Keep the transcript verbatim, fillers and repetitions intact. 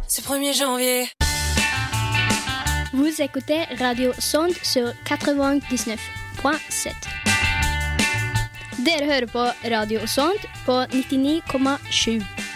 c'est premier janvier. Vous écoutez Radio Sonde sur quatre-vingt-dix-neuf virgule sept. Dere hører på Radio Sonde på nittini komma sju.